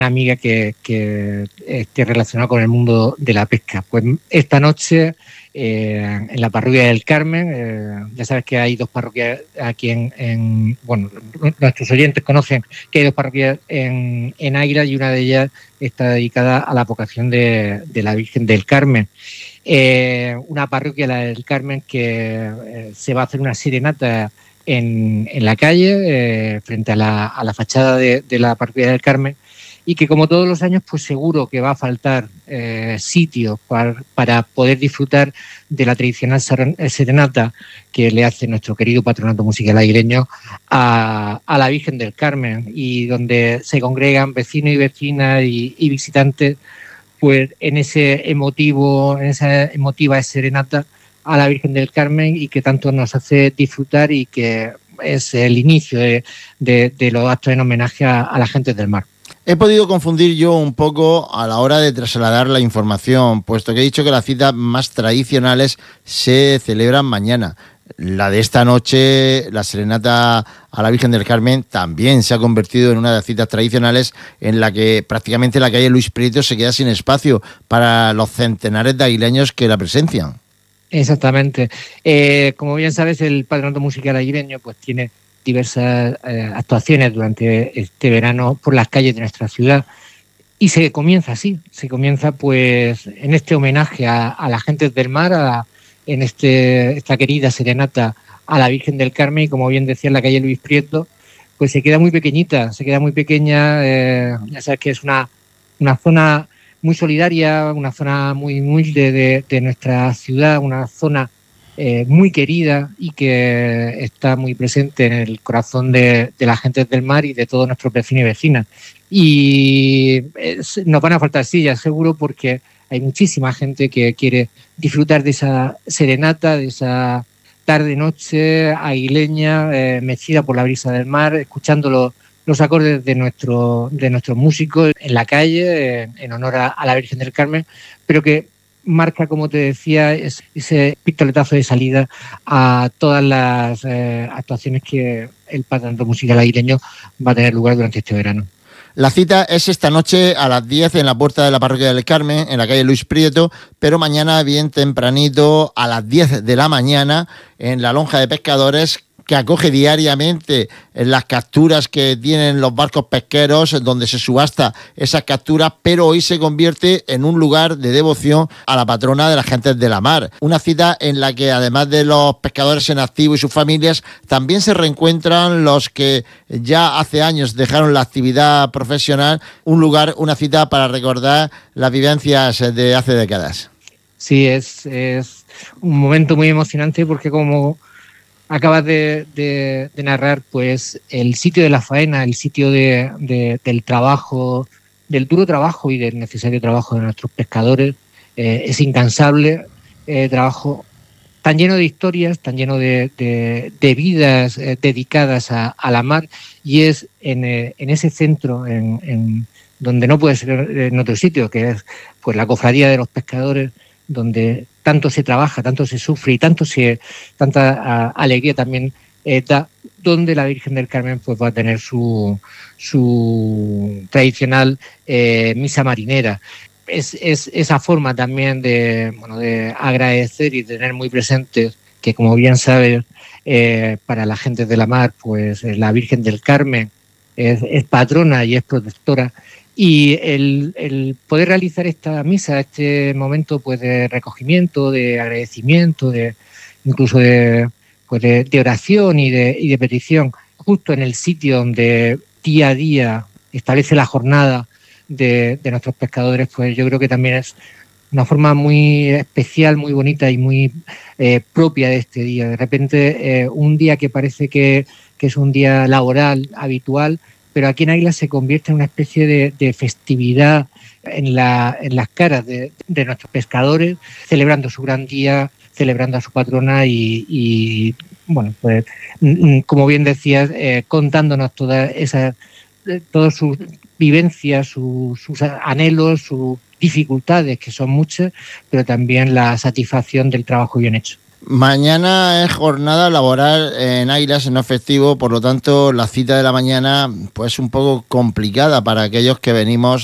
amiga que esté relacionada con el mundo de la pesca. Pues esta noche en la parroquia del Carmen, ya sabes que hay dos parroquias aquí bueno, nuestros oyentes conocen que hay dos parroquias en Águila y una de ellas está dedicada a la vocación de la Virgen del Carmen. Una parroquia, la del Carmen, que se va a hacer una serenata en la calle, frente a la fachada de la parroquia del Carmen, y que como todos los años pues seguro que va a faltar sitios para poder disfrutar de la tradicional serenata que le hace nuestro querido patronato musical aguileño a la Virgen del Carmen, y donde se congregan vecinos y vecinas y visitantes pues en esa emotiva serenata a la Virgen del Carmen, y que tanto nos hace disfrutar, y que es el inicio de los actos en homenaje a la gente del mar. He podido confundir yo un poco a la hora de trasladar la información, puesto que he dicho que las citas más tradicionales se celebran mañana. La de esta noche, la serenata a la Virgen del Carmen, también se ha convertido en una de las citas tradicionales en la que prácticamente la calle Luis Prieto se queda sin espacio para los centenares de aguileños que la presencian. Exactamente. Como bien sabes, el patronato musical aguileño pues tiene diversas actuaciones durante este verano por las calles de nuestra ciudad, y se comienza pues en este homenaje a las gentes del mar, en esta querida serenata a la Virgen del Carmen, y como bien decía, en la calle Luis Prieto pues se queda muy pequeñita, ya sabes que es una zona muy solidaria, una zona muy humilde de nuestra ciudad, una zona muy querida, y que está muy presente en el corazón de la gente del mar y de todos nuestros vecinos y vecinas. Y nos van a faltar sillas, seguro, porque hay muchísima gente que quiere disfrutar de esa serenata, de esa tarde-noche aguileña, mecida por la brisa del mar, escuchando los acordes de nuestros músicos en la calle, en honor a la Virgen del Carmen, pero que marca, como te decía, ese pistoletazo de salida a todas las actuaciones que el patronato musical aguileño va a tener lugar durante este verano. La cita es esta noche a las 10 en la puerta de la parroquia del Carmen, en la calle Luis Prieto, pero mañana bien tempranito, a las 10 de la mañana, en la lonja de pescadores, que acoge diariamente las capturas que tienen los barcos pesqueros, donde se subasta esas capturas, pero hoy se convierte en un lugar de devoción a la patrona de las gentes de la mar. Una cita en la que, además de los pescadores en activo y sus familias, también se reencuentran los que ya hace años dejaron la actividad profesional. Un lugar, una cita para recordar las vivencias de hace décadas. Sí, es un momento muy emocionante, porque como acabas de narrar, pues el sitio de la faena, el sitio del trabajo, del duro trabajo y del necesario trabajo de nuestros pescadores, es incansable, trabajo tan lleno de historias, tan lleno de vidas dedicadas a la mar, y es en ese centro, donde no puede ser en otro sitio, que es pues la cofradía de los pescadores, donde tanto se trabaja, tanto se sufre y tanta alegría también da, donde la Virgen del Carmen pues va a tener su tradicional misa marinera. Es esa forma también de agradecer y tener muy presentes que, como bien sabes, para la gente de la mar, pues la Virgen del Carmen es patrona y es protectora. Y el poder realizar esta misa, este momento pues de recogimiento, de agradecimiento, incluso de oración y de petición, justo en el sitio donde día a día establece la jornada de nuestros pescadores, pues yo creo que también es una forma muy especial, muy bonita y muy propia de este día. De repente, un día que parece que es un día laboral, habitual, pero aquí en Águila se convierte en una especie de festividad en las caras de nuestros pescadores, celebrando su gran día, celebrando a su patrona y bueno, pues como bien decías, contándonos todas sus vivencias, sus anhelos, sus dificultades, que son muchas, pero también la satisfacción del trabajo bien hecho. Mañana es jornada laboral en Águilas, en no festivo, por lo tanto la cita de la mañana pues un poco complicada para aquellos que venimos